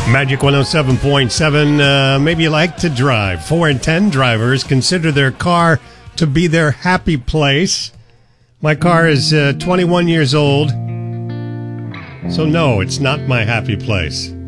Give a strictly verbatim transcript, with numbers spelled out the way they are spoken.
Magic one oh seven point seven. Uh, maybe you like to drive. Four in ten drivers consider their car to be their happy place. My car is uh, twenty-one years old. So no, it's not my happy place.